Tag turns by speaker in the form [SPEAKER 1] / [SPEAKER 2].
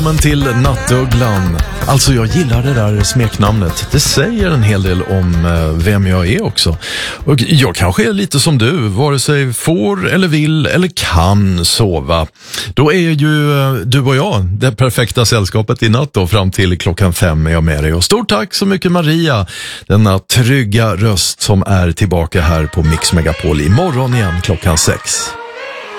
[SPEAKER 1] Men till Nattugglan. Alltså jag gillar det där smeknamnet. Det säger en hel del om vem jag är också. Och jag kanske är lite som du, vare sig får eller vill eller kan sova. Då är ju du och jag det perfekta sällskapet i natt då, fram till 5:00 är jag med dig. Och stort tack så mycket Maria, denna trygga röst som är tillbaka här på Mix Megapol imorgon igen 6:00.